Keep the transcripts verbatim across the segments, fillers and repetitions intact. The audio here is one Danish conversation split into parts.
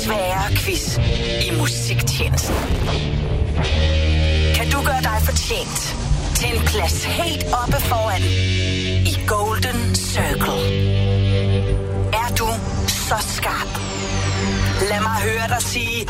svære quiz i musiktjenesten. Kan du gøre dig fortjent til en plads helt oppe foran i Golden Circle? Er du så skarp? Lad mig høre dig sige...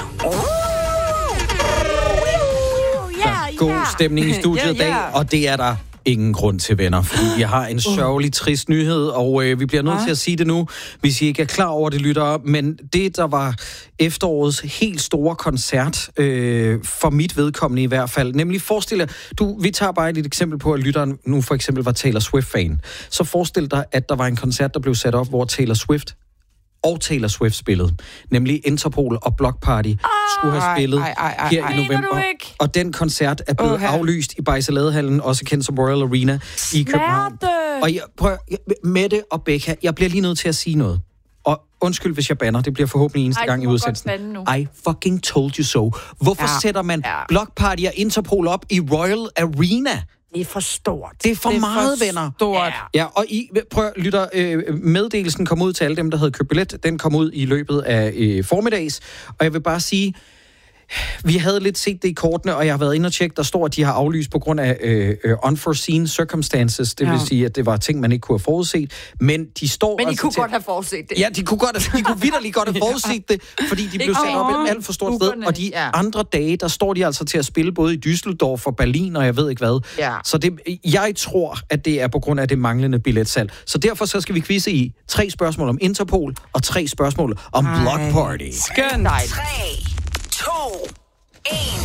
Yeah, God yeah. stemning i studiet i yeah, yeah. dag, og det er der ingen grund til, venner, fordi vi har en sørgelig, trist nyhed, og øh, vi bliver nødt til at sige det nu, hvis I ikke er klar over det, lyttere. Men det, der var efterårets helt store koncert, øh, for mit vedkommende i hvert fald, nemlig forestil dig, du, vi tager bare et eksempel på, at lytteren nu for eksempel var Taylor Swift-fan. Så forestil dig, at der var en koncert, der blev sat op, hvor Taylor Swift og Taylor Swift spillede, nemlig Interpol og Block Party oh, skulle have spillet ej, ej, ej, her ej, i november. Og den koncert er blevet uh, aflyst i Bajsaladehallen, også kendt som Royal Arena i København. Og jeg, prøv, Mette og Becca, jeg bliver lige nødt til at sige noget. Og undskyld, hvis jeg banner, det bliver forhåbentlig eneste ej, gang i udsendelsen. I fucking told you so. Hvorfor ja, sætter man ja. Block Party og Interpol op i Royal Arena? Det er for stort. Det er for det er meget, for venner. Stort. Ja, og I, prøv at lytte, øh, meddelelsen kom ud til alle dem, der havde købt billet. Den kom ud i løbet af øh, formiddags. Og jeg vil bare sige, vi havde lidt set det i kortene, og jeg har været inde og tjekke, der står, at de har aflyst på grund af øh, unforeseen circumstances. Det ja. vil sige, at det var ting, man ikke kunne have forudset. Men de står... Men de altså kunne til, godt have forudset det. Ja, de kunne, godt, de kunne vitterligt godt have forudset det, fordi de blev sat op et alt for stort sted. Og de ja. andre dage, der står de altså til at spille både i Düsseldorf og Berlin, og jeg ved ikke hvad. Ja. Så det, jeg tror, at det er på grund af det manglende billetsalg. Så derfor så skal vi quizze i tre spørgsmål om Interpol, og tre spørgsmål om Ej. Block Party. Skønt. tre, to, en,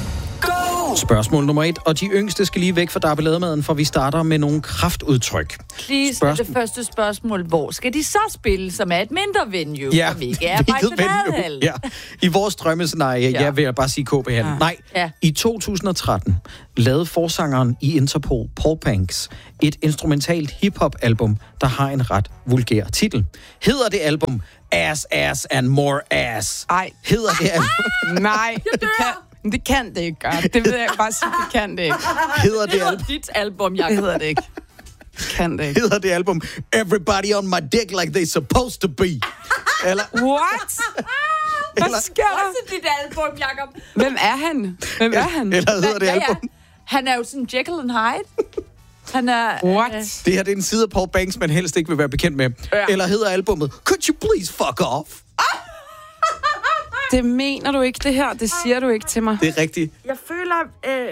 go! Spørgsmål nummer et, og de yngste skal lige væk fra darbelademaden, for vi starter med nogle kraftudtryk. Please, Spørgsmål... det første spørgsmål. Hvor skal de så spille, som er et mindre venue, ja, som ikke er Bajsaladehallen? Ja, i vores drømmescenarie, ja. jeg vil bare sige K B H. Ja. Nej, ja. I to tusind og tretten lavede forsangeren i Interpol, Paul Banks, et instrumentalt hip-hop-album, der har en ret vulgær titel. Hedder det album Ass, Ass and More Ass? Ej. Hedder det album? Nej, det kan, det kan det ikke gøre. Det vil jeg bare sige, det kan det ikke. Hedder det album? dit album, Jacob. Det hedder det ikke. Kan det ikke. Hedder det album Everybody on my dick like they supposed to be? Eller... What? Hvad sker der? Også dit album, Jacob. Hvem er han? Hvem er han? Eller hedder det album? Ja, ja. Han er jo sådan Jekyll and Hyde. Han er... What? Øh... Det her det er en side af Paul Banks, man helst ikke vil være bekendt med. Ja. Eller hedder albummet Could you please fuck off? Det mener du ikke, det her. Det siger du ikke til mig. Det er rigtigt. Jeg føler... Øh...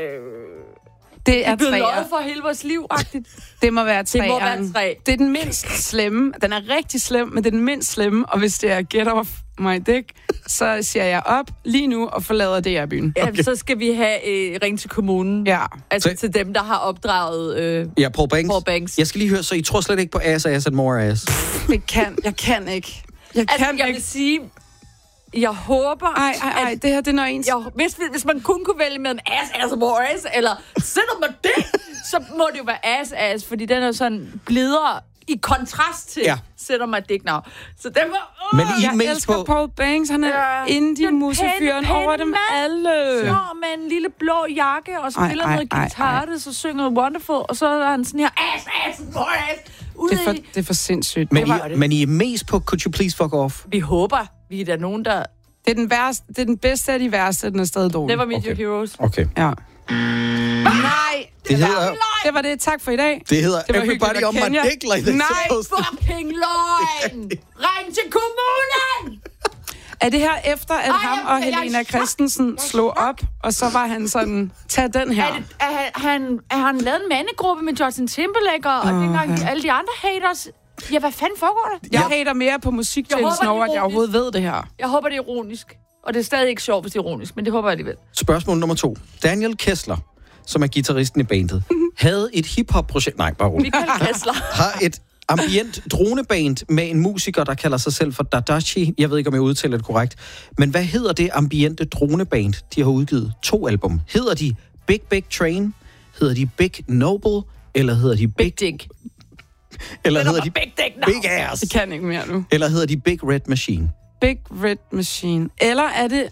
Det er træer. Det træer. er for hele vores liv-agtigt. Det må være træer. Det må være træ. Det er den mindst slemme. Den er rigtig slem, men det er den mindst slemme. Og hvis det er get off my dick, så siger jeg op lige nu og forlader det her byen. Okay. Ja, så skal vi have øh, ring til kommunen. Ja. Altså så... til dem, der har opdraget øh, ja, Paul Banks. Paul Banks. Jeg skal lige høre, så I tror slet ikke på ass, ass and more ass? Det kan. Jeg kan ikke. Jeg altså, kan jeg ikke. vil sige... Jeg håber... Ej, ej, ej, det her, det er noget ens... Jeg, hvis, hvis man kun kunne vælge mellem ass, ass og more ass, eller sætter man det, så må det jo være ass, ass, fordi den er sådan blidere i kontrast til ja. sætter man dick now. Så den var... Uh, Men I jeg elsker på... Paul Banks, han er ja, indie-musefyren over dem alle. Står med en lille blå jakke, og spiller ej, ej, noget guitar, ej. Så synger Wonderful, og så er han sådan her, ass, ass, more ass. Det er, for, det er for sindssygt. Men, I, men I er mest på Could You Please Fuck Off? Vi håber, vi er der nogen, der... Det er den, værste, det er den bedste af de værste, den er stadig dårlig. Never Meet okay. Your Heroes. Okay. Ja. Mm. Nej, det, det hedder... Det var det. Tak for i dag. Det hedder det Everybody on my dick like they Nej, supposed to. Fucking løgn! Ring til kommunen! Er det her efter, at Ej, ham og jeg, Helena jeg, Christensen slog op, og så var han sådan, tag den her? Er, det, er, han, er han lavet en mandegruppe med Justin Timberlake og, oh, og dengang ja. alle de andre haters? Ja, hvad fanden foregår der? Jeg ja. hater mere på musiktjenesten over, at jeg overhovedet ved det her. Jeg håber, det er ironisk. Og det er stadig ikke sjovt, hvis det er ironisk, men det håber jeg alligevel. Spørgsmål nummer to. Daniel Kessler, som er guitaristen i bandet, havde et hip-hop-projekt... Nej, bare roligt. Michael Kessler. Har et ambient droneband med en musiker, der kalder sig selv for Dadachi. Jeg ved ikke, om jeg udtaler det korrekt. Men hvad hedder det ambiente droneband, de har udgivet to album? Hedder de Big Big Train? Hedder de Big Noble? Eller hedder de Big... Big Dick. Eller hedder de Big Dick now. Big Ass? Det kan ikke mere nu. Eller hedder de Big Red Machine? Big Red Machine. Eller er det...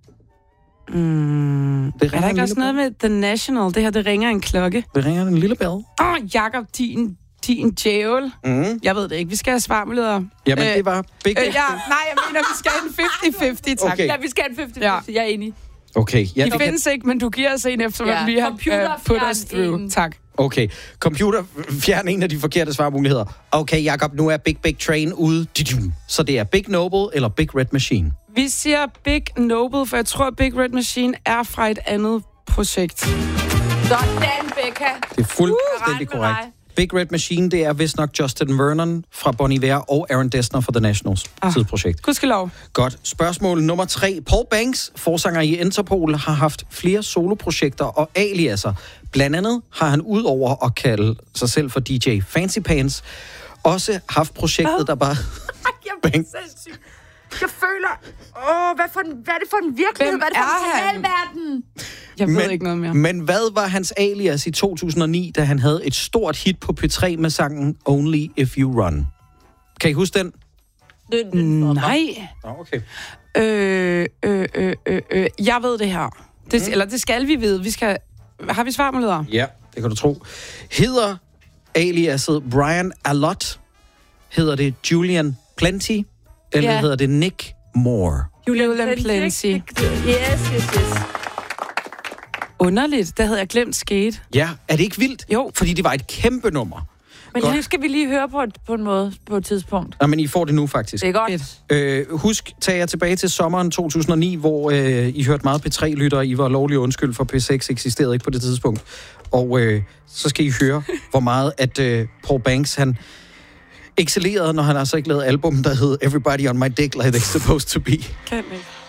Mm, det er der ikke også noget med The National? Det her, det ringer en klokke. Det ringer en lille bell. Åh, oh, Jacob, din din djævel. Mm. Jeg ved det ikke. Vi skal have svarmuligheder. Jamen, øh, det var big... Øh, ja, nej, jeg mener, vi skal have en halvtreds halvtreds, tak. Okay. Ja, vi skal have en halvtreds halvtreds. Ja. Jeg er enig. Okay. Ja, det, det findes kan... ikke, men du giver os en efter, hvad ja. vi har uh, put us through. En. Tak. Okay. Computer, fjern en af de forkerte svarmuligheder. Okay, Jacob, nu er Big Big Train ude. Så det er Big Noble eller Big Red Machine? Vi siger Big Noble, for jeg tror, Big Red Machine er fra et andet projekt. Sådan, Becca. Det er fuldstændig uh, korrekt. Big Red Machine, det er vist nok Justin Vernon fra Bon Iver og Aaron Dessner fra The Nationals ah, tidsprojekt. Gudskelov. Godt. Spørgsmål nummer tre. Paul Banks, forsanger i Interpol, har haft flere soloprojekter og aliaser. Blandt andet har han udover at kalde sig selv for D J Fancy Pants, også haft projektet, der bare... Jeg er sindssygt. Jeg føler... Åh, hvad, for en, hvad er det for en virkelighed? Hvem hvad er det for er en verden? Jeg ved men, ikke noget mere. Men hvad var hans alias i to tusind og ni, da han havde et stort hit på P tre med sangen Only If You Run? Kan I huske den? Den, den Nej. Oh, okay. Øh, øh, øh, øh, øh. Jeg ved det her. Det, mm. Eller det skal vi vide. Vi skal... Har vi svarmuligheder? Ja, det kan du tro. Hedder aliaset Brian Alott? Hedder det Julian Plenty? Eller yeah. hedder det Nick Moore? Julian Plenty. Yes, yes, yes. Underligt. Det havde jeg glemt skete. Ja, er det ikke vildt? Jo. Fordi det var et kæmpe nummer. Men det skal vi lige høre på, et, på en måde, på et tidspunkt. Nå, men I får det nu, faktisk. Det er godt. Øh, husk, tag jer tilbage til sommeren to tusind og ni, hvor øh, I hørte meget P tre-lyttere. I var lovlig undskyld, for P seks eksisterede ikke på det tidspunkt. Og øh, så skal I høre, hvor meget at øh, Paul Banks, han excellerede, når han altså ikke lavede album, der hed Everybody on My Dick Like They're Supposed to Be. Kan ikke.